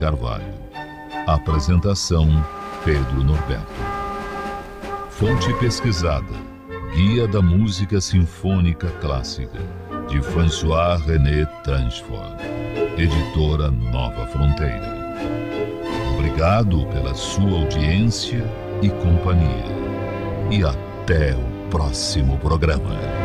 Carvalho. Apresentação: Pedro Norberto. Fonte pesquisada: Guia da Música Sinfônica Clássica, de François-René Transform. Editora Nova Fronteira. Obrigado pela sua audiência e companhia. E até o próximo programa.